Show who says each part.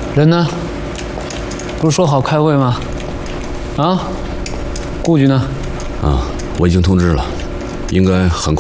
Speaker 1: 人呢？不是说好开会吗？啊？顾局呢？
Speaker 2: 啊，我已经通知了，应该很快。